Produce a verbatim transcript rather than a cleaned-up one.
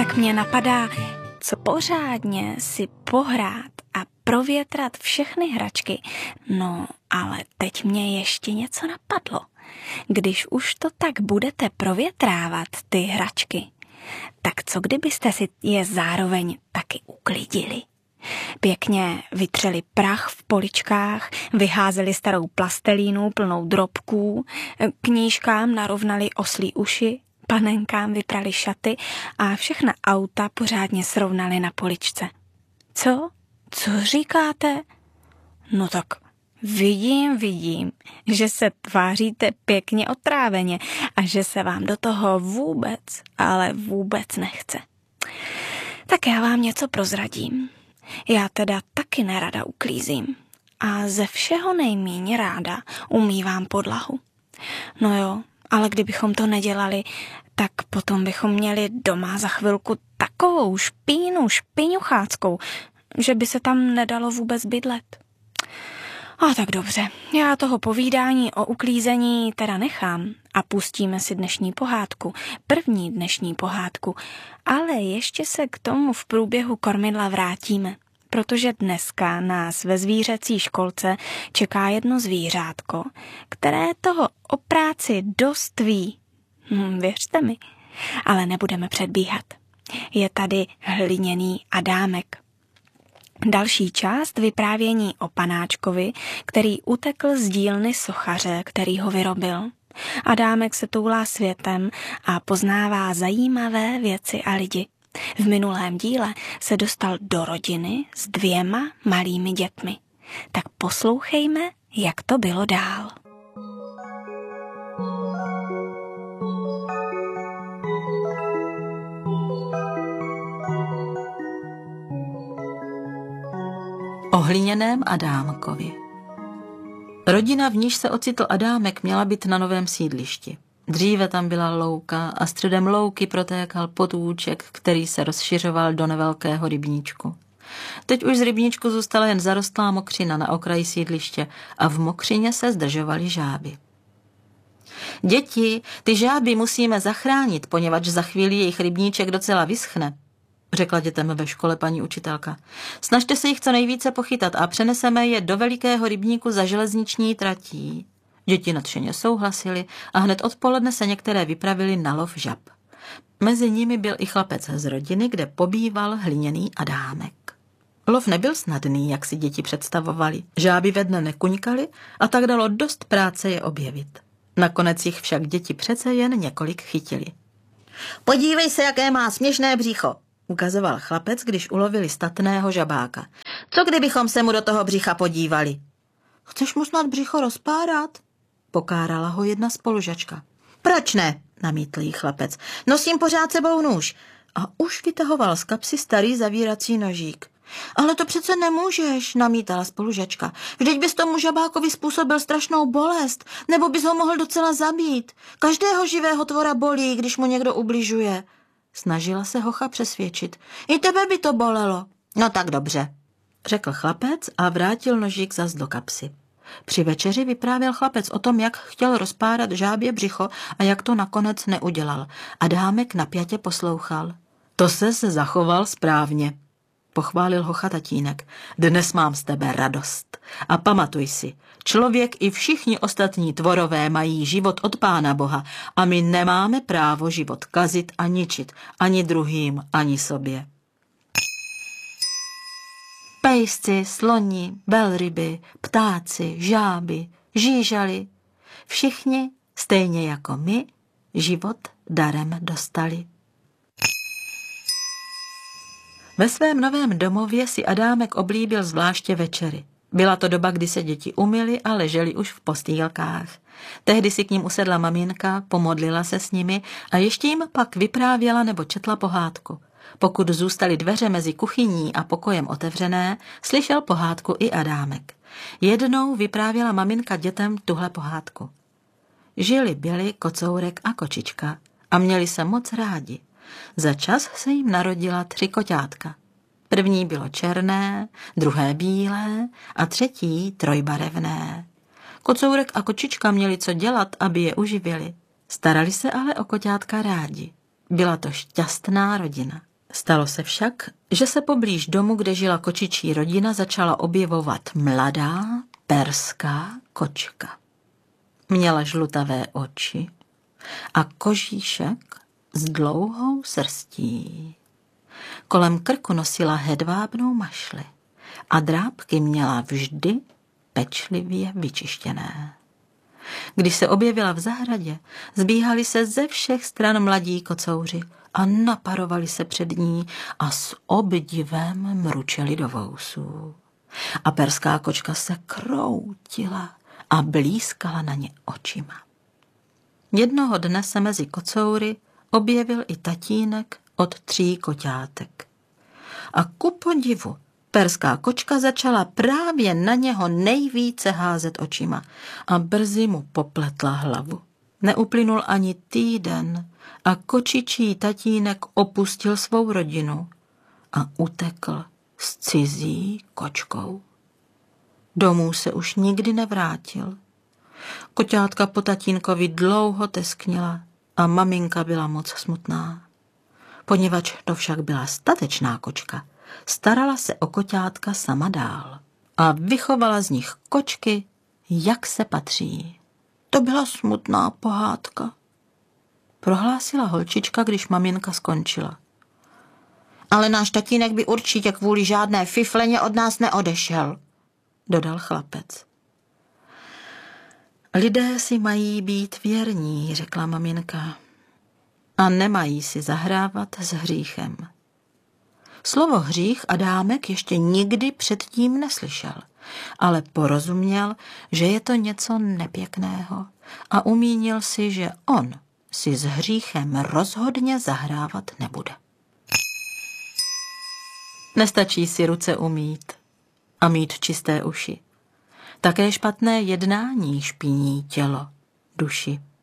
tak mě napadá, co pořádně si pohrát a provětrat všechny hračky. No, ale teď mě ještě něco napadlo. Když už to tak budete provětrávat, ty hračky, tak co kdybyste si je zároveň taky uklidili? Pěkně vytřeli prach v poličkách, vyházeli starou plastelínu plnou drobků, knížkám narovnali oslí uši, panenkám vyprali šaty a všechna auta pořádně srovnali na poličce. Co? Co říkáte? No tak vidím, vidím, že se tváříte pěkně otráveně a že se vám do toho vůbec, ale vůbec nechce. Tak já vám něco prozradím. Já teda taky nerada uklízím a ze všeho nejméně ráda umývám podlahu. No jo, ale kdybychom to nedělali, tak potom bychom měli doma za chvilku takovou špínu špiňucháckou, že by se tam nedalo vůbec bydlet. A tak dobře, já toho povídání o uklízení teda nechám a pustíme si dnešní pohádku, první dnešní pohádku, ale ještě se k tomu v průběhu kormidla vrátíme, protože dneska nás ve zvířecí školce čeká jedno zvířátko, které toho o práci dost ví. Hm, věřte mi, ale nebudeme předbíhat. Je tady hliněný Adámek. Další část vyprávění o panáčkovi, který utekl z dílny sochaře, který ho vyrobil. Adámek se toulá světem a poznává zajímavé věci a lidi. V minulém díle se dostal do rodiny s dvěma malými dětmi. Tak poslouchejme, jak to bylo dál. O hliněném Adámkovi. Rodina, v níž se ocitl Adámek, měla být na novém sídlišti. Dříve tam byla louka a středem louky protékal potůček, který se rozšiřoval do nevelkého rybníčku. Teď už z rybníčku zůstala jen zarostlá mokřina na okraji sídliště a v mokřině se zdržovaly žáby. Děti, ty žáby musíme zachránit, poněvadž za chvíli jejich rybníček docela vyschne, řekla dětem ve škole paní učitelka. Snažte se jich co nejvíce pochytat a přeneseme je do velikého rybníku za železniční tratí. Děti nadšeně souhlasili a hned odpoledne se některé vypravili na lov žab. Mezi nimi byl i chlapec z rodiny, kde pobýval hliněný Adámek. Lov nebyl snadný, jak si děti představovali. Žáby ve dne nekuňkaly a tak dalo dost práce je objevit. Nakonec jich však děti přece jen několik chytili. Podívej se, jaké má směšné břicho, ukazoval chlapec, když ulovili statného žabáka. Co kdybychom se mu do toho břicha podívali? Chceš mu snad břicho rozpárat? Pokárala ho jedna spolužačka. Proč ne? Namítl jí chlapec. Nosím pořád sebou nůž. A už vytahoval z kapsy starý zavírací nožík. Ale to přece nemůžeš, namítala spolužačka. Vždyť bys tomu žabákovi způsobil strašnou bolest, nebo bys ho mohl docela zabít. Každého živého tvora bolí, když mu někdo ubližuje. Snažila se hocha přesvědčit. I tebe by to bolelo. No tak dobře, řekl chlapec a vrátil nožík zas do kapsy. Při večeři vyprávěl chlapec o tom, jak chtěl rozpárat žábě břicho a jak to nakonec neudělal. Adámek napjatě poslouchal. To ses zachoval správně, pochválil hocha tatínek. Dnes mám z tebe radost. A pamatuj si, člověk i všichni ostatní tvorové mají život od Pána Boha a my nemáme právo život kazit a ničit, ani druhým, ani sobě. Pejsci, sloni, velryby, ptáci, žáby, žížaly, všichni, stejně jako my, život darem dostali. Ve svém novém domově si Adámek oblíbil zvláště večery. Byla to doba, kdy se děti umyly a leželi už v postýlkách. Tehdy si k ním usedla maminka, pomodlila se s nimi a ještě jim pak vyprávěla nebo četla pohádku. Pokud zůstaly dveře mezi kuchyní a pokojem otevřené, slyšel pohádku i Adámek. Jednou vyprávěla maminka dětem tuhle pohádku. Žili byli kocourek a kočička a měli se moc rádi. Za čas se jim narodila tři koťátka. První bylo černé, druhé bílé a třetí trojbarevné. Kocourek a kočička měli co dělat, aby je uživili. Starali se ale o koťátka rádi. Byla to šťastná rodina. Stalo se však, že se poblíž domu, kde žila kočičí rodina, začala objevovat mladá perská kočka. Měla žlutavé oči a kožíšek s dlouhou srstí. Kolem krku nosila hedvábnou mašli a drápky měla vždy pečlivě vyčištěné. Když se objevila v zahradě, zbíhali se ze všech stran mladí kocouři a naparovali se před ní a s obdivem mručeli do vousů. A perská kočka se kroutila a blízkala na ně očima. Jednoho dne se mezi kocoury objevil i tatínek od tří koťátek. A ku podivu perská kočka začala právě na něho nejvíce házet očima a brzy mu popletla hlavu. Neuplynul ani týden a kočičí tatínek opustil svou rodinu a utekl s cizí kočkou. Domů se už nikdy nevrátil. Koťátka po tatínkovi dlouho tesknila a maminka byla moc smutná. Poněvadž to však byla statečná kočka, starala se o koťátka sama dál a vychovala z nich kočky, jak se patří. To byla smutná pohádka, prohlásila holčička, když maminka skončila. Ale náš tatínek by určitě kvůli žádné fifleně od nás neodešel, dodal chlapec. Lidé si mají být věrní, řekla maminka, a nemají si zahrávat s hříchem. Slovo hřích Adámek ještě nikdy předtím neslyšel, ale porozuměl, že je to něco nepěkného a umínil si, že on si s hříchem rozhodně zahrávat nebude. Nestačí si ruce umýt a mít čisté uši. Také špatné jednání špiní tělo, duši.